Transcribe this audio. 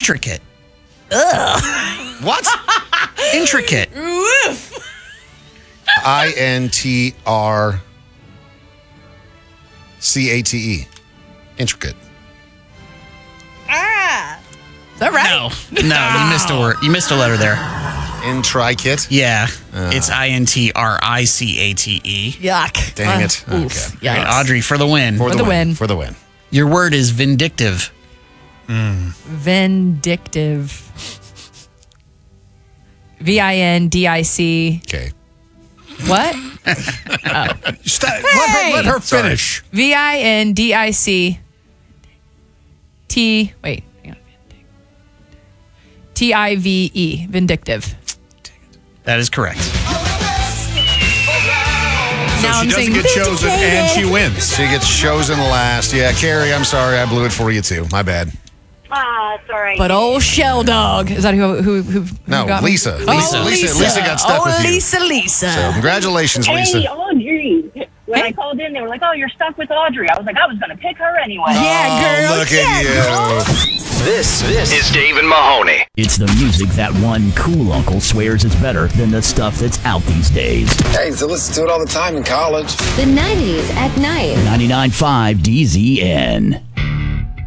Intricate. Ugh. What? Intricate. INTRCATE. Intricate. Is that right? No, you missed a word. You missed a letter there. Intricate? Yeah, it's INTRICATE. Yuck. Dang it. Okay. Oof. All right, Yikes. Audrey, for the win. For the win. For the win. Your word is vindictive. Vindictive. VINDIC. Okay. What? Let her finish. VINDIC. Wait. hang on. TIVE. Vindictive. That is correct. Now She I'm saying doesn't get chosen and she wins. She gets chosen last. Yeah, Carrie, I'm sorry. I blew it for you, too. My bad. It's all right. But old Shell Dog. Is that who No, got me? Lisa. Oh, Lisa got stuck with you. Lisa. So, congratulations, Hey, Lisa. Audrey. When I called in, they were like, "Oh, you're stuck with Audrey." I was like, I was going to pick her anyway. Yeah, girl. Look at you. This is Dave and Mahoney. It's the music that one cool uncle swears is better than the stuff that's out these days. Hey, so listen to it all the time in college. The 90s at night. 99.5 DZN.